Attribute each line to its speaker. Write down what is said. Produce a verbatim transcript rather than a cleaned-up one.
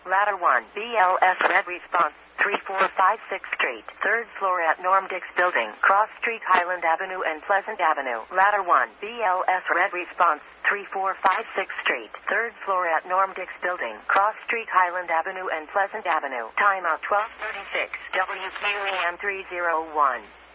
Speaker 1: Ladder one, B L S red response, three four five sixth Street, third floor at Norm Dix Building, Cross Street, Highland Avenue and Pleasant Avenue. Ladder one, B L S red response, three four five sixth Street, third floor at Norm Dix Building, Cross Street, Highland Avenue and Pleasant Avenue. Timeout twelve thirty-six, W Q E M three oh one.